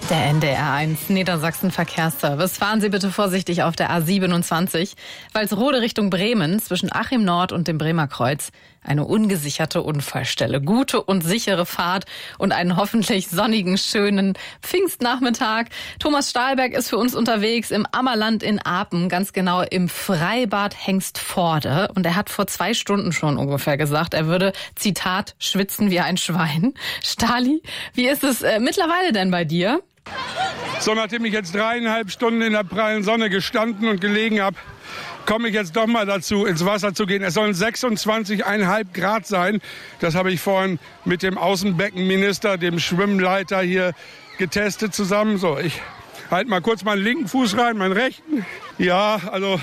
Der NDR1 Niedersachsen Verkehrsservice. Fahren Sie bitte vorsichtig auf der A27, Walsrode Richtung Bremen zwischen Achim Nord und dem Bremer Kreuz. Eine ungesicherte Unfallstelle. Gute und sichere Fahrt und einen hoffentlich sonnigen, schönen Pfingstnachmittag. Thomas Stahlberg ist für uns unterwegs im Ammerland in Apen, ganz genau im Freibad Hengstforde. Und er hat vor 2 Stunden schon ungefähr gesagt, er würde, Zitat, schwitzen wie ein Schwein. Stahli, wie ist es mittlerweile denn bei dir? So, nachdem ich jetzt 3,5 Stunden in der prallen Sonne gestanden und gelegen habe, komme ich jetzt doch mal dazu, ins Wasser zu gehen. Es sollen 26,5 Grad sein. Das habe ich vorhin mit dem Außenbeckenminister, dem Schwimmleiter hier getestet zusammen. So, ich halte mal kurz meinen linken Fuß rein, meinen rechten. Ja, also,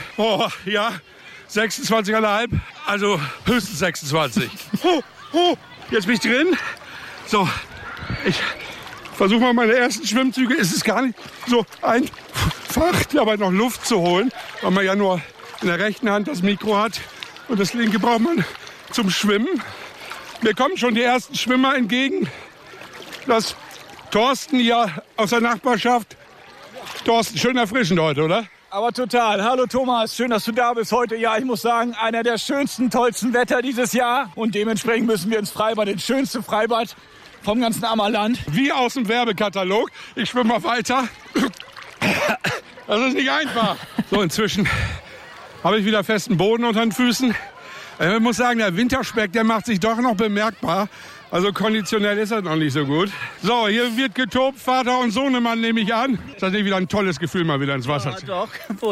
26,5. Also höchstens 26. Jetzt bin ich drin. So, ich versuche mal meine ersten Schwimmzüge. Es ist gar nicht so einfach, dabei noch Luft zu holen, weil man ja nur in der rechten Hand das Mikro hat und das linke braucht man zum Schwimmen. Mir kommen schon die ersten Schwimmer entgegen. Das Thorsten hier aus der Nachbarschaft. Thorsten, schön erfrischend heute, oder? Aber total. Hallo Thomas, schön, dass du da bist heute. Ja, ich muss sagen, einer der schönsten, tollsten Wetter dieses Jahr. Und dementsprechend müssen wir ins Freibad, ins schönste Freibad vom ganzen Ammerland. Wie aus dem Werbekatalog. Ich schwimme mal weiter. Das ist nicht einfach. So, inzwischen habe ich wieder festen Boden unter den Füßen. Ich muss sagen, der Winterspeck, der macht sich doch noch bemerkbar. Also konditionell ist er noch nicht so gut. So, hier wird getobt, Vater und Sohnemann nehme ich an. Das ist natürlich wieder ein tolles Gefühl, mal wieder ins Wasser zu. Ja, doch,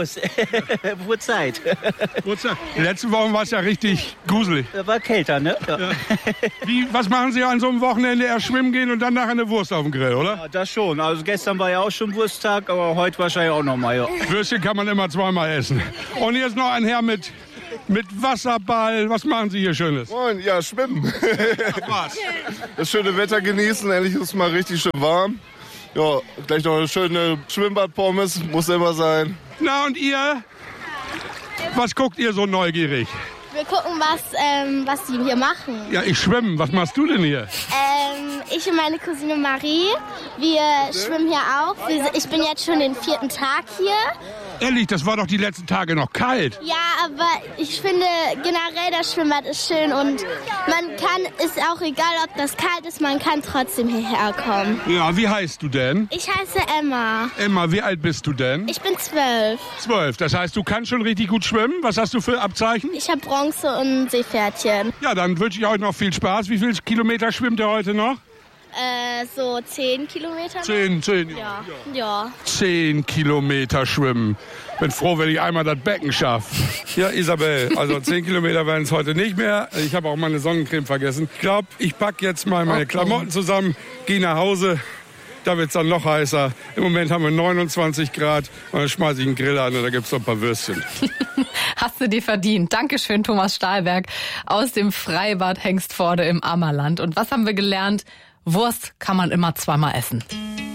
wo Zeit. Die letzten Wochen war es ja richtig gruselig. War kälter, ne? Ja. Ja. Was machen Sie an so einem Wochenende? Erst schwimmen gehen und dann nachher eine Wurst auf dem Grill, oder? Ja, das schon. Also gestern war ja auch schon Wursttag, aber heute wahrscheinlich auch noch mal. Ja. Würstchen kann man immer zweimal essen. Und hier ist noch ein Herr mit Wasserball. Was machen Sie hier Schönes? Moin, ja, schwimmen. Was? Das schöne Wetter genießen, endlich ist es mal richtig schön warm. Ja, gleich noch eine schöne Schwimmbadpommes, muss immer sein. Na und ihr? Was guckt ihr so neugierig? Wir gucken, was die hier machen. Ja, ich schwimme. Was machst du denn hier? Ich und meine Cousine Marie, wir schwimmen hier auch. Ich bin jetzt schon den 4. Tag hier. Ehrlich, das war doch die letzten Tage noch kalt. Ja, aber ich finde generell das Schwimmbad ist schön und ist auch egal, ob das kalt ist, man kann trotzdem hierher kommen. Ja, wie heißt du denn? Ich heiße Emma. Emma, wie alt bist du denn? Ich bin 12. 12, das heißt, du kannst schon richtig gut schwimmen. Was hast du für Abzeichen? Ich habe Bronze und ein Seepferdchen. Ja, dann wünsche ich euch noch viel Spaß. Wie viele Kilometer schwimmt ihr heute noch? So 10 Kilometer. 10. Ja. 10 Kilometer schwimmen. Bin froh, wenn ich einmal das Becken schaffe. Ja, Isabel, also 10 Kilometer werden es heute nicht mehr. Ich habe auch meine Sonnencreme vergessen. Ich glaube, ich packe jetzt mal meine Klamotten zusammen, gehe nach Hause. Da wird es dann noch heißer. Im Moment haben wir 29 Grad. Und dann schmeiße ich einen Grill an und da gibt es noch ein paar Würstchen. Hast du dir verdient. Dankeschön, Thomas Stahlberg aus dem Freibad Hengstforde im Ammerland. Und was haben wir gelernt? Wurst kann man immer zweimal essen.